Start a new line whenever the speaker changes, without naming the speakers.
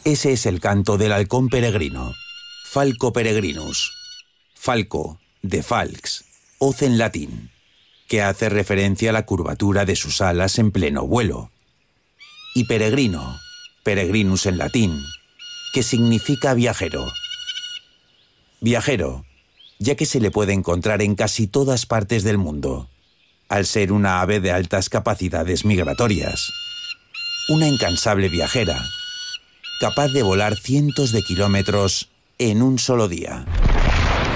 Ese es el canto del halcón peregrino, Falco peregrinus. Falco, de falx, hoz en latín, que hace referencia a la curvatura de sus alas en pleno vuelo. Y peregrino, peregrinus en latín, que significa viajero. Viajero, ya que se le puede encontrar en casi todas partes del mundo, al ser una ave de altas capacidades migratorias. Una incansable viajera, capaz de volar cientos de kilómetros en un solo día.